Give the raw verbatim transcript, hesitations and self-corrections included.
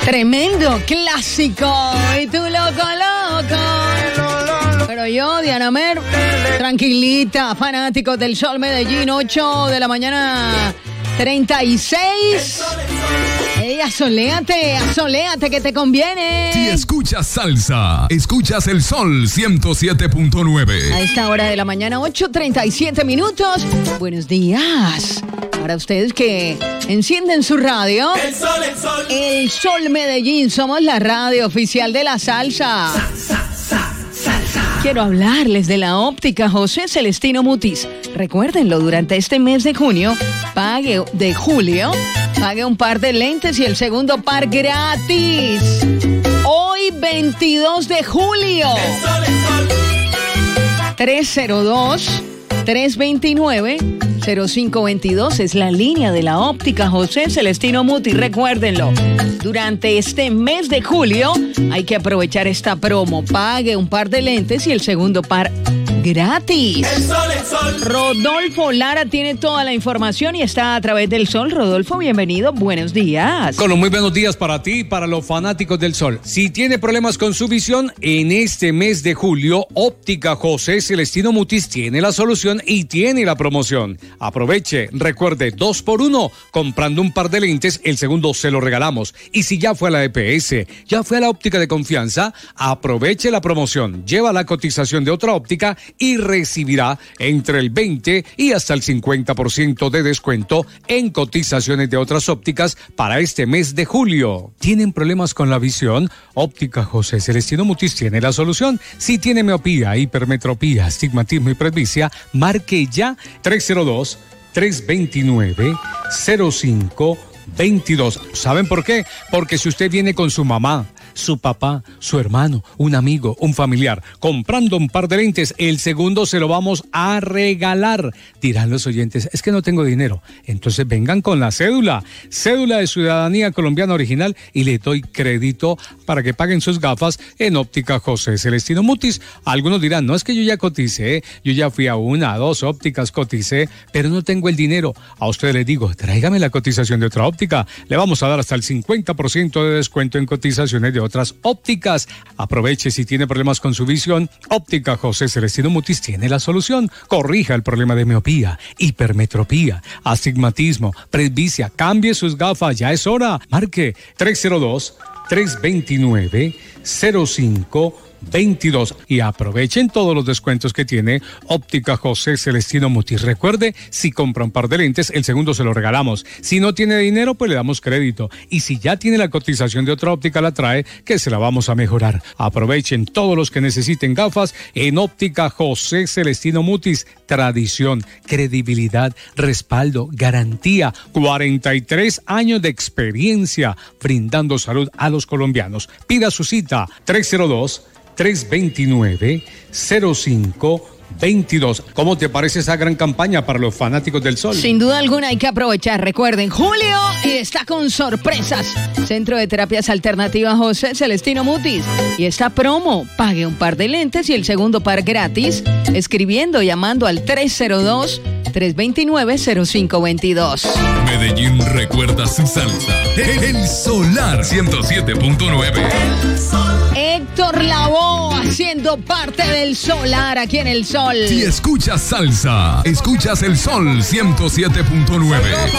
Tremendo clásico. Y tú loco, loco. Pero yo, Diana Mer, tranquilita, fanáticos del Sol Medellín, ocho de la mañana, treinta y seis. Ey, asoléate, asoléate que te conviene. Si escuchas salsa, escuchas el Sol ciento siete punto nueve. A esta hora de la mañana, ocho treinta y siete minutos. Buenos días. Para ustedes que encienden su radio. El Sol, el Sol. El Sol Medellín, somos la radio oficial de la salsa. Sa, sa, salsa. Quiero hablarles de la óptica José Celestino Mutis. Recuérdenlo, durante este mes de junio, pague de julio, pague un par de lentes y el segundo par gratis. Hoy, veintidós de julio. El Sol, el Sol. tres cero dos, tres dos nueve, cero cinco dos dos es la línea de la óptica José Celestino Mutis. Recuérdenlo, durante este mes de julio hay que aprovechar esta promo. Pague un par de lentes y el segundo par gratis. El Sol, el Sol. Rodolfo Lara tiene toda la información y está a través del Sol. Rodolfo, bienvenido, buenos días. Con los muy buenos días para ti y para los fanáticos del Sol. Si tiene problemas con su visión, en este mes de julio, Óptica José Celestino Mutis tiene la solución y tiene la promoción. Aproveche, recuerde, dos por uno, comprando un par de lentes, el segundo se lo regalamos. Y si ya fue a la E P S, ya fue a la óptica de confianza, aproveche la promoción, lleva la cotización de otra óptica y recibirá entre el veinte y hasta el cincuenta por ciento de descuento en cotizaciones de otras ópticas para este mes de julio. ¿Tienen problemas con la visión? Óptica José Celestino Mutis tiene la solución. Si tiene miopía, hipermetropía, astigmatismo y presbicia, marque ya tres cero dos, tres dos nueve, cero cinco dos dos. ¿Saben por qué? Porque si usted viene con su mamá, su papá, su hermano, un amigo, un familiar, comprando un par de lentes, el segundo se lo vamos a regalar. Dirán los oyentes, es que no tengo dinero. Entonces vengan con la cédula, cédula de ciudadanía colombiana original y le doy crédito para que paguen sus gafas en Óptica José Celestino Mutis. Algunos dirán, no, es que yo ya coticé, yo ya fui a una, a dos ópticas, coticé, pero no tengo el dinero. A ustedes les digo, tráigame la cotización de otra óptica. Le vamos a dar hasta el cincuenta por ciento de descuento en cotizaciones de otras ópticas. Aproveche si tiene problemas con su visión. Óptica José Celestino Mutis tiene la solución. Corrija el problema de miopía, hipermetropía, astigmatismo, presbicia. Cambie sus gafas, ya es hora. Marque tres cero dos, tres dos nueve, cero cinco veintidós y aprovechen todos los descuentos que tiene Óptica José Celestino Mutis. Recuerde, si compra un par de lentes, el segundo se lo regalamos. Si no tiene dinero, pues le damos crédito. Y si ya tiene la cotización de otra óptica, la trae, que se la vamos a mejorar. Aprovechen todos los que necesiten gafas en Óptica José Celestino Mutis. Tradición, credibilidad, respaldo, garantía. cuarenta y tres años de experiencia brindando salud a los colombianos. Pida su cita tres cero dos, tres dos nueve, cero cinco veintidós. ¿Cómo te parece esa gran campaña para los fanáticos del Sol? Sin duda alguna hay que aprovechar. Recuerden, julio está con sorpresas. Centro de Terapias Alternativas José Celestino Mutis. Y esta promo, pague un par de lentes y el segundo par gratis, escribiendo, llamando al tres cero dos, tres dos nueve, cero cinco veintidós. Medellín recuerda su salsa. El Solar ciento siete punto nueve. Héctor Lavoe haciendo parte del Solar aquí en el Sol. Si escuchas salsa, escuchas el Sol ciento siete punto nueve.